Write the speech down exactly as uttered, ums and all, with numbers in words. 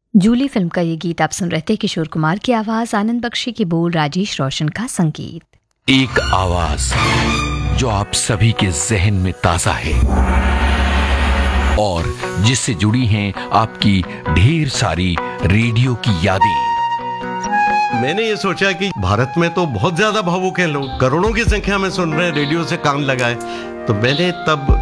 Jully film का ये गीत आप सुन रहे थे। किशोर कुमार की आवाज, आनंद बख्शी की बोल, राजेश रोशन का संगीत। एक आवाज जो आप सभी के जहन में ताजा है और जिससे जुड़ी हैं आपकी ढेर सारी रेडियो की यादें। मैंने ये सोचा कि भारत में तो बहुत ज्यादा भावुक हैं लोग, करोड़ों की संख्या में सुन रहे हैं, रेडियो से कान लगाए। तो मैंने तब